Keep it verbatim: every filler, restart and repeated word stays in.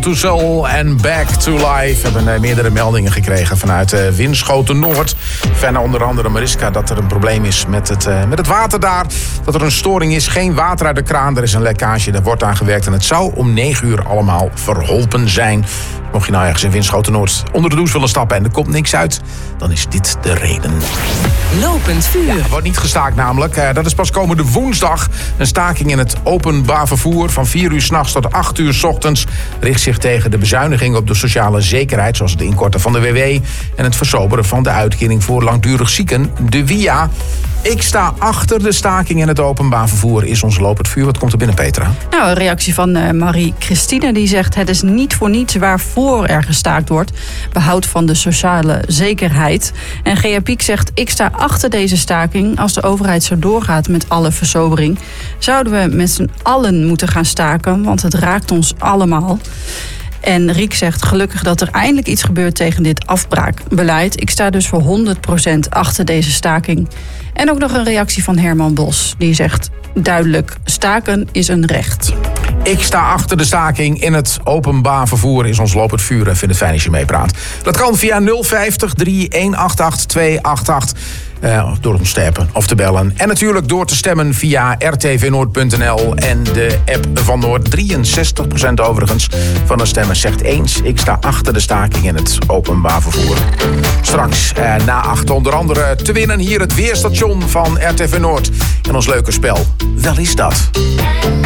to Soul en Back to Life. We hebben uh, meerdere meldingen gekregen vanuit uh, Winschoten Noord. Van onder andere Mariska dat er een probleem is met het, uh, met het water daar. Dat er een storing is, geen water uit de kraan. Er is een lekkage, er wordt aan gewerkt. En het zou om negen uur allemaal verholpen zijn. Mocht je nou ergens in Winschoten Noord onder de douche willen stappen en er komt niks uit, dan is dit de reden. Lopend vuur. Ja, er wordt niet gestaakt namelijk. Uh, dat is pas komende woensdag. Een staking in het openbaar vervoer van vier uur 's nachts tot acht uur 's ochtends richt zich tegen de bezuiniging op de sociale zekerheid, zoals het inkorten van de W W en het versoberen van de uitkering voor langdurig zieken, de W I A. Ik sta achter de staking in het openbaar vervoer, is ons lopend vuur. Wat komt er binnen, Petra? Nou, een reactie van uh, Marie-Christine die zegt: het is niet voor niets waarvoor er gestaakt wordt. Behoud van de sociale zekerheid. En G A Piek zegt: ik sta achter deze staking. Als de overheid zo doorgaat met alle versobering, zouden we met z'n allen moeten gaan staken, want het raakt ons allemaal. En Riek zegt: gelukkig dat er eindelijk iets gebeurt tegen dit afbraakbeleid. Ik sta dus voor honderd procent achter deze staking. En ook nog een reactie van Herman Bos. Die zegt duidelijk: staken is een recht. Ik sta achter de staking in het openbaar vervoer, is ons lopend vuur. En vind het fijn als je meepraat. Dat kan via nul vijftig, drie een acht acht, twee acht acht. Uh, door ons te appen of te bellen. En natuurlijk door te stemmen via r t v noord punt n l en de app van Noord. drieënzestig procent overigens van de stemmen zegt eens: ik sta achter de staking in het openbaar vervoer. Straks uh, na acht onder andere te winnen hier het weerstation van R T V Noord. En ons leuke spel. Wel is dat.